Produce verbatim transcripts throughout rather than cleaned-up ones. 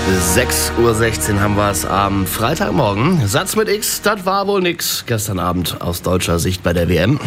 sechs Uhr sechzehn haben wir es am Freitagmorgen. Satz mit X, das war wohl nix. Gestern Abend aus deutscher Sicht bei der W M.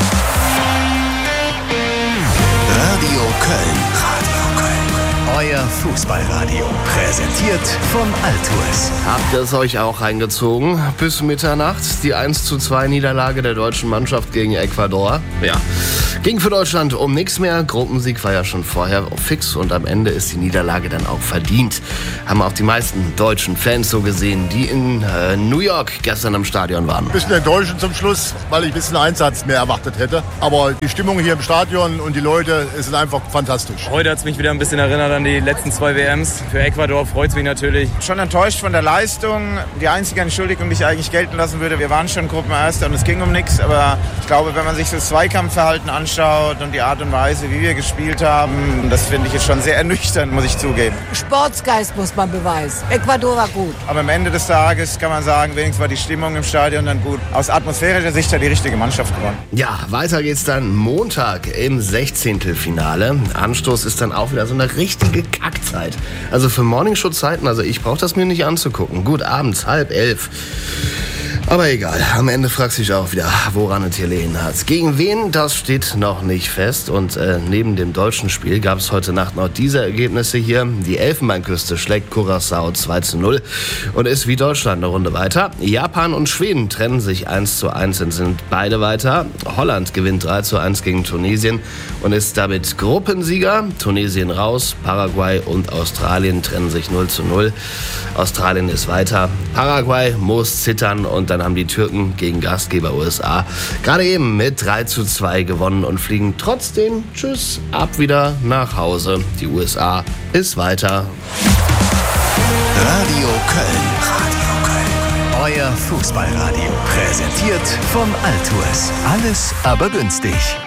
Radio Köln. Radio Köln. Euer Fußballradio. Präsentiert von Altours. Habt ihr es euch auch reingezogen? Bis Mitternacht die eins zu zwei Niederlage der deutschen Mannschaft gegen Ecuador. Ja, ging für Deutschland um nichts mehr. Gruppensieg war ja schon vorher fix und am Ende ist die Niederlage dann auch verdient. Haben auch die meisten deutschen Fans so gesehen, die in äh, New York gestern im Stadion waren. Ein bisschen enttäuschend zum Schluss, weil ich ein bisschen Einsatz mehr erwartet hätte. Aber die Stimmung hier im Stadion und die Leute sind einfach fantastisch. Heute hat es mich wieder ein bisschen erinnert an die letzten zwei W Ms. Für Ecuador freut es mich natürlich. Schon enttäuscht von der Leistung. Die einzige Entschuldigung, die ich eigentlich gelten lassen würde, wir waren schon Gruppenerster und es ging um nichts. Aber ich glaube, wenn man sich das Zweikampfverhalten anschaut und die Art und Weise, wie wir gespielt haben, das finde ich jetzt schon sehr ernüchternd, muss ich zugeben. Sportsgeist muss man beweisen. Ecuador war gut. Aber am Ende des Tages kann man sagen, wenigstens war die Stimmung im Stadion dann gut. Aus atmosphärischer Sicht hat die richtige Mannschaft gewonnen. Ja, weiter geht's dann Montag im Sechzehntelfinale. Anstoß ist dann auch wieder so eine richtige Kackzeit. Also für Morningshow-Zeiten, also ich brauche das mir nicht anzugucken. Gut, abends, halb elf. Aber egal, am Ende fragst du dich auch wieder, woran es hier liegen hat. Gegen wen, das steht noch nicht fest. Und äh, neben dem deutschen Spiel gab es heute Nacht noch diese Ergebnisse hier. Die Elfenbeinküste schlägt Curaçao zwei zu null und ist wie Deutschland eine Runde weiter. Japan und Schweden trennen sich eins zu eins und sind beide weiter. Holland gewinnt drei zu eins gegen Tunesien und ist damit Gruppensieger. Tunesien raus, Paraguay und Australien trennen sich null zu null. Australien ist weiter. Paraguay muss zittern und dann haben die Türken gegen Gastgeber U S A gerade eben mit drei zu zwei gewonnen und fliegen trotzdem, tschüss, ab wieder nach Hause. Die U S A ist weiter. Radio Köln. Radio Köln. Euer Fußballradio. Präsentiert von Altours. Alles aber günstig.